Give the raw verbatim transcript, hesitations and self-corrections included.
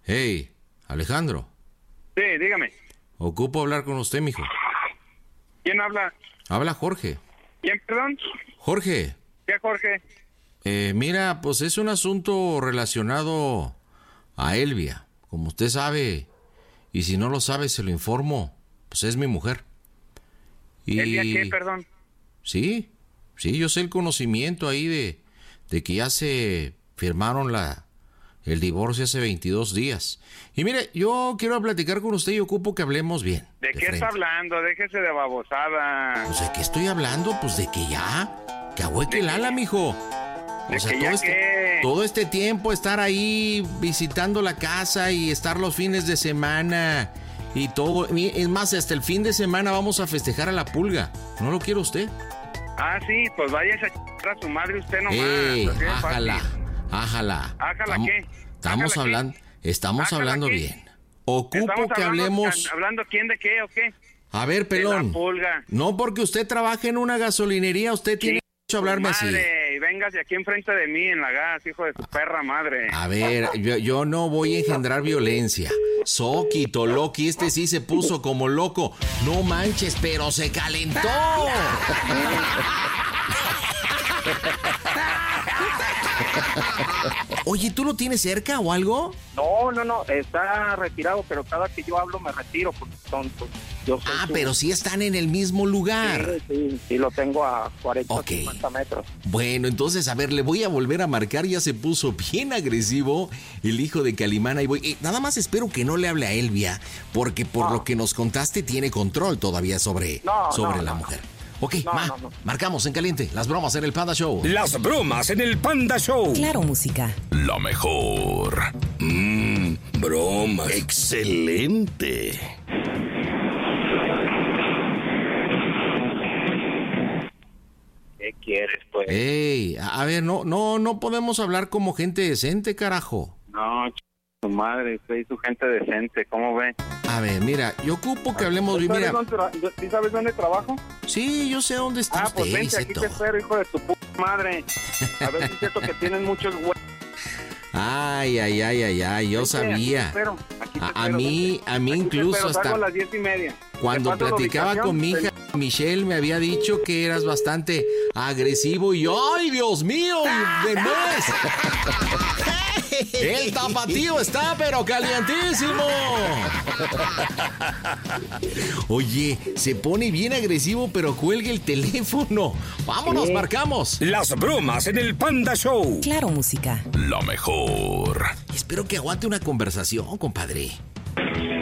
Hey, Alejandro. Sí, dígame. Ocupo hablar con usted, mijo. ¿Quién habla? Habla Jorge. ¿Quién, perdón? Jorge. ¿Qué, Jorge? Eh, mira, pues es un asunto relacionado a Elvia. Como usted sabe, y si no lo sabe, se lo informo, pues es mi mujer. Y... ¿Elvia qué, perdón? Sí, sí, yo sé el conocimiento ahí de, de que ya se firmaron la... el divorcio hace veintidós días. Y mire, yo quiero platicar con usted y ocupo que hablemos bien. ¿De, de qué frente. está hablando? Déjese de babosada. Pues de qué estoy hablando, pues de que ya, que ahueque el ala, mijo. ¿De O sea, que todo ya este, qué? todo este tiempo estar ahí visitando la casa y estar los fines de semana y todo. Es más, hasta el fin de semana vamos a festejar a la pulga. ¿No lo quiere usted? Ah, sí, pues váyase a ch**ar a su madre usted nomás. ¡Ey! Así de ¡Ájala! fácil. ¡Ájala! ¿Ájala Estamos- qué? Estamos ¿Ájala hablando, qué? estamos ¿Ájala hablando qué? bien. Ocupo ¿Estamos que hablando, hablemos. can- ¿Hablando quién de qué o qué? A ver, De la pelón. pulga. No porque usted trabaje en una gasolinería, usted tiene Sí, derecho a hablarme así. Madre, y véngase aquí enfrente de mí en la gas, hijo de su perra madre. A ver, yo, yo no voy a engendrar violencia. Soquito, Loki, este sí se puso como loco. No manches, pero se calentó. Oye, ¿tú lo tienes cerca o algo? No, no, no, está retirado, pero cada que yo hablo me retiro porque son, pues, yo soy Ah, su- pero sí están en el mismo lugar. Sí, sí, sí, lo tengo a cuarenta, Ok. cincuenta metros. Bueno, entonces, a ver, le voy a volver a marcar. Ya se puso bien agresivo el hijo de Calimán. Ahí voy. Eh, nada más espero que no le hable a Elvia, porque por No. lo que nos contaste tiene control todavía sobre, No, sobre no, la no. mujer. Ok, No, ma, no, no. marcamos en caliente. Las bromas en el Panda Show. Las bromas en el Panda Show. Claro, música. La mejor. Mmm, bromas. Excelente. ¿Qué quieres, pues? Ey, a a ver, no, no, no podemos hablar como gente decente, carajo. No, ch... su madre, usted y su gente decente, ¿cómo ve? A ver, mira, yo ocupo que hablemos bien. ¿Sabes Mira, dónde, tra- ¿Sí sabes dónde trabajo? sí, yo sé dónde está Ah, usted. pues vente, sé aquí todo. te espero, hijo de tu puta madre. A ver si es cierto que tienen muchos güeyes. Ay, ay, ay, ay, ay, yo Vente, aquí te sabía. espero, aquí te A, a espero, mí, vente. a mí Aquí te incluso espero, salgo a hasta las diez y media. cuando Te paso la platicaba ubicación, con mi hija, Michelle me había dicho que eras bastante agresivo y yo, ¡ay, Dios mío! ¡De mes! El tapatío está pero calientísimo. Oye, se pone bien agresivo pero cuelga el teléfono. Vámonos, marcamos. Las bromas en el Panda Show. Claro, música. La mejor. Espero que aguante una conversación, compadre.